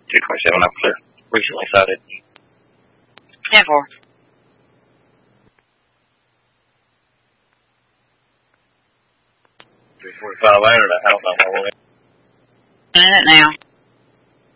227 up clear. Recently sighted. 10-4. 345 landed. I don't know where we're at. In it now.